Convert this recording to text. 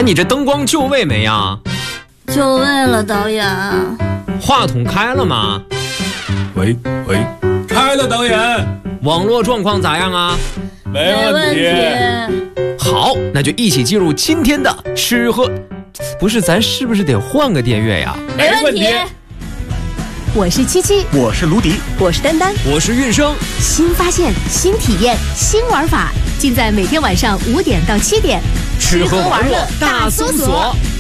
你这灯光就位没呀？ 就位了，导演。 话筒开了吗？ 喂，开了，导演。 网络状况咋样啊？ 没问题。 好，那就一起进入今天的吃喝。不是，咱是不是得换个电乐呀？ 没问题。 我是七七， 我是卢迪， 我是丹丹， 我是韵生。 新发现、新体验、新玩法，尽在每天晚上5点到7点， 吃喝玩乐大搜索。